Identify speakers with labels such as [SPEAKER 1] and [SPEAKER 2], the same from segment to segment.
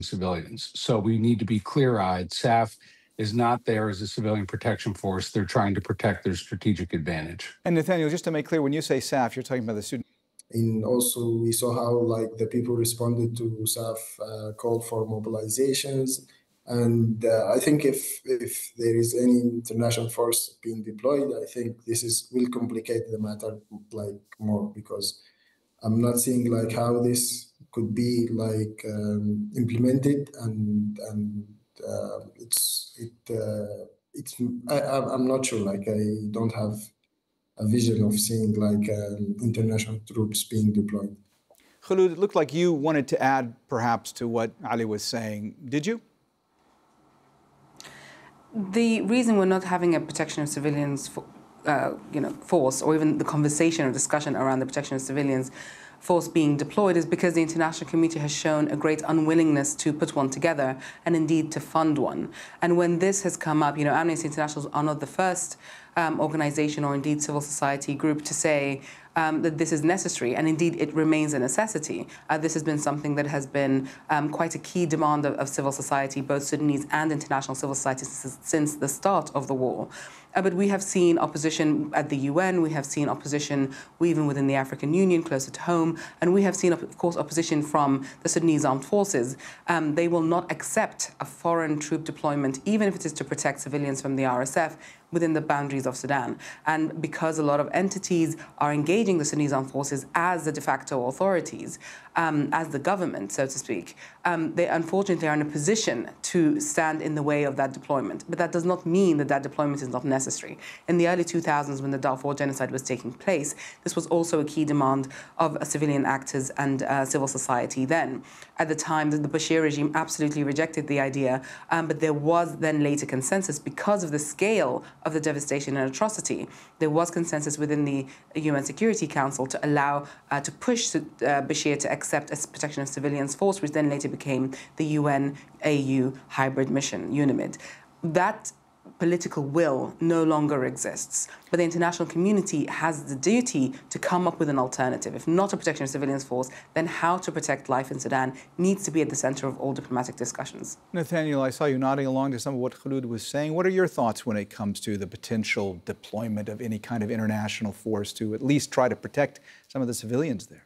[SPEAKER 1] civilians. So we need to be clear-eyed. SAF is not there as a civilian protection force. They're trying to protect their strategic advantage.
[SPEAKER 2] And Nathaniel, just to make clear, when you say SAF, you're talking about the Sudan.
[SPEAKER 3] And also we saw how like the people responded to SAF called for mobilizations. And I think if there is any international force being deployed, I think this will complicate the matter like more, because I'm not seeing like how this could be like implemented, and I'm not sure. Like I don't have a vision of seeing like international troops being deployed.
[SPEAKER 2] Khulud, it looked like you wanted to add perhaps to what Ali was saying. Did you?
[SPEAKER 4] The reason we're not having a protection of civilians force, or even the conversation or discussion around the protection of civilians force being deployed, is because the international community has shown a great unwillingness to put one together and indeed to fund one. And when this has come up, Amnesty International are not the first organization or indeed civil society group to say that this is necessary, and indeed it remains a necessity. This has been something that has been quite a key demand of civil society, both Sudanese and international civil society, since the start of the war. But we have seen opposition at the UN, we have seen opposition even within the African Union, closer to home, and we have seen, of course, opposition from the Sudanese armed forces. They will not accept a foreign troop deployment, even if it is to protect civilians from the RSF, within the boundaries of Sudan. And because a lot of entities are engaging the Sudanese armed forces as the de facto authorities, as the government, so to speak, they unfortunately are in a position to stand in the way of that deployment. But that does not mean that that deployment is not necessary. In the early 2000s, when the Darfur genocide was taking place, this was also a key demand of civilian actors and civil society then. At the time, the Bashir regime absolutely rejected the idea, but there was then later consensus because of the scale of the devastation and atrocity. There was consensus within the UN Security Council to allow, to push Bashir to accept a protection of civilians force, which then later became the UN-AU hybrid mission, UNAMID. That political will no longer exists, but the international community has the duty to come up with an alternative. If not a protection of civilians force, then how to protect life in Sudan needs to be at the center of all diplomatic discussions.
[SPEAKER 2] Nathaniel, I saw you nodding along to some of what Khulud was saying. What are your thoughts when it comes to the potential deployment of any kind of international force to at least try to protect some of the civilians there?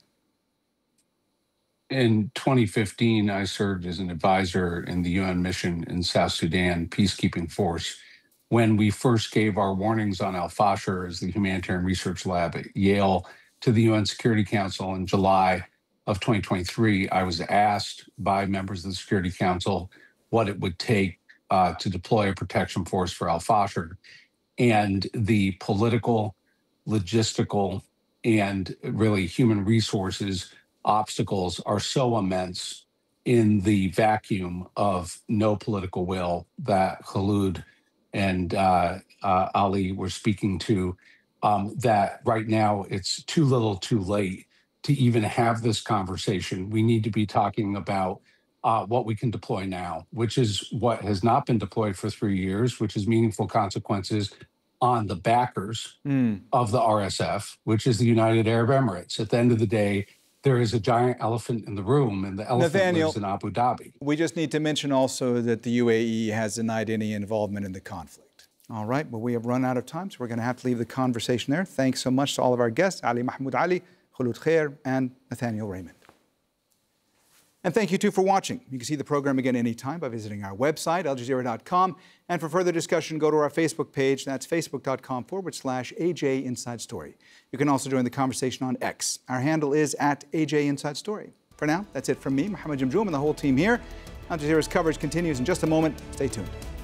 [SPEAKER 1] In 2015, I served as an advisor in the UN mission in South Sudan peacekeeping force. When we first gave our warnings on Al-Fasher as the humanitarian research lab at Yale to the UN Security Council in July of 2023, I was asked by members of the Security Council what it would take to deploy a protection force for Al-Fasher. And the political, logistical, and really human resources obstacles are so immense in the vacuum of no political will that Khulud and Ali were speaking to, that right now it's too little too late to even have this conversation. We need to be talking about what we can deploy now, which is what has not been deployed for 3 years, which is meaningful consequences on the backers of the RSF, which is the United Arab Emirates. At the end of the day, there is a giant elephant in the room, and the elephant
[SPEAKER 2] Nathaniel,
[SPEAKER 1] lives in Abu Dhabi.
[SPEAKER 2] We just need to mention also that the UAE has denied any involvement in the conflict. All right, well, we have run out of time, so we're going to have to leave the conversation there. Thanks so much to all of our guests, Ali Mahmoud Ali, Khulud Khair, and Nathaniel Raymond. And thank you, too, for watching. You can see the program again anytime by visiting our website, aljazeera.com. And for further discussion, go to our Facebook page. That's facebook.com/AJ Inside Story. You can also join the conversation on X. Our handle is @AJ Inside Story. For now, that's it from me, Mohammed Jamjoom, and the whole team here. Al Jazeera's coverage continues in just a moment. Stay tuned.